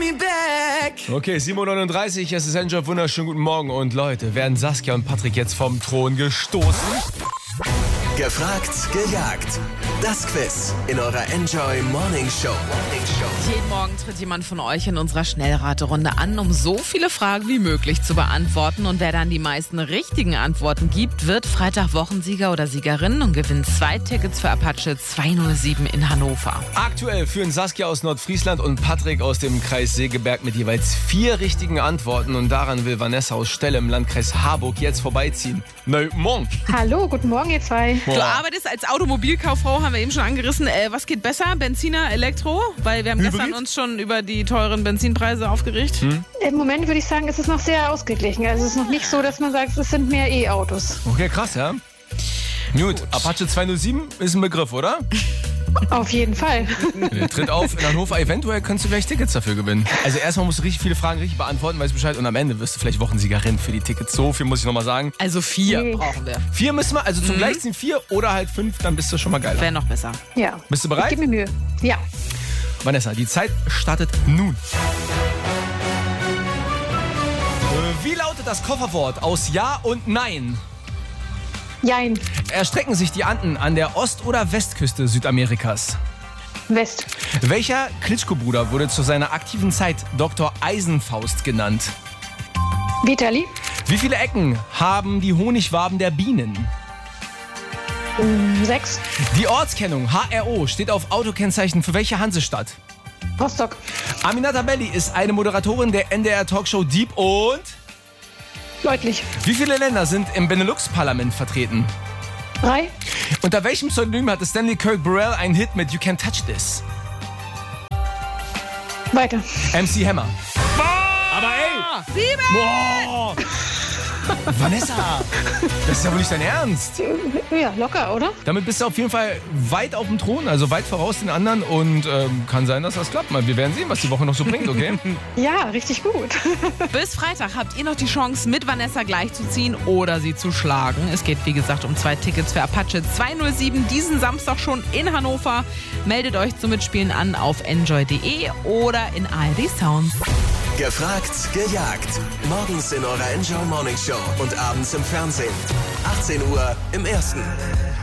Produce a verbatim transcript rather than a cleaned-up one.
Okay, sieben Uhr neununddreißig, es ist Enjoy, wunderschönen guten Morgen. Und Leute, werden Saskia und Patrick jetzt vom Thron gestoßen? Gefragt, gejagt. Das Quiz in eurer Enjoy Morning Show. Morning Show. Jeden Morgen tritt jemand von euch in unserer Schnellraterunde an, um so viele Fragen wie möglich zu beantworten. Und wer dann die meisten richtigen Antworten gibt, wird Freitag Wochensieger oder Siegerin und gewinnt zwei Tickets für Apache zweihundertsieben in Hannover. Aktuell führen Saskia aus Nordfriesland und Patrick aus dem Kreis Segeberg mit jeweils vier richtigen Antworten. Und daran will Vanessa aus Stelle im Landkreis Harburg jetzt vorbeiziehen. Neu, morgen. Hallo, guten Morgen ihr zwei. Du arbeitest als Automobilkauffrau, haben wir eben schon angerissen. Äh, was geht besser, Benziner, Elektro? Weil wir haben Hybrid? gestern uns schon über die teuren Benzinpreise aufgeregt. Hm? Im Moment würde ich sagen, ist es noch sehr ausgeglichen. Also es ist noch nicht so, dass man sagt, es sind mehr E-Autos. Okay, krass, ja. Gut, Apache zweihundertsieben ist ein Begriff, oder? Auf jeden Fall. Der tritt auf in Hannover. Eventuell kannst du vielleicht Tickets dafür gewinnen. Also erstmal musst du richtig viele Fragen richtig beantworten, weißt Bescheid. Und am Ende wirst du vielleicht Wochensiegerin für die Tickets. So viel muss ich nochmal sagen. Also vier Nee. brauchen wir. Vier müssen wir, also zum Gleichziehen vier oder halt fünf, dann bist du schon mal geiler. Wäre noch besser. Ja. Bist du Ich bereit? gebe mir Mühe. Ja. Vanessa, die Zeit startet nun. Äh, Wie lautet das Kofferwort aus Ja und Nein? Jein. Erstrecken sich die Anden an der Ost- oder Westküste Südamerikas? West. Welcher Klitschko-Bruder wurde zu seiner aktiven Zeit Doktor Eisenfaust genannt? Vitali. Wie viele Ecken haben die Honigwaben der Bienen? Ähm, Sechs. Die Ortskennung H R O steht auf Autokennzeichen für welche Hansestadt? Rostock. Aminata Belli ist eine Moderatorin der N D R-Talkshow Dieb und... Deutlich. Wie viele Länder sind im Benelux-Parlament vertreten? Drei. Unter welchem Pseudonym hatte Stanley Kirk Burrell einen Hit mit You Can't Touch This? Weiter. M C Hammer. Aber ey! Sieben! Boah! Vanessa! Das ist ja wohl nicht dein Ernst. Ja, locker, oder? Damit bist du auf jeden Fall weit auf dem Thron, also weit voraus den anderen. Und ähm, kann sein, dass das klappt. Mal, wir werden sehen, was die Woche noch so bringt, okay? Ja, richtig gut. Bis Freitag habt ihr noch die Chance, mit Vanessa gleichzuziehen oder sie zu schlagen. Es geht, wie gesagt, um zwei Tickets für Apache zweihundertsieben diesen Samstag schon in Hannover. Meldet euch zum Mitspielen an auf enjoy punkt de oder in A R D Sounds. Gefragt, gejagt. Morgens in eurer Enjoy Morning Show und abends im Fernsehen. achtzehn Uhr im Ersten.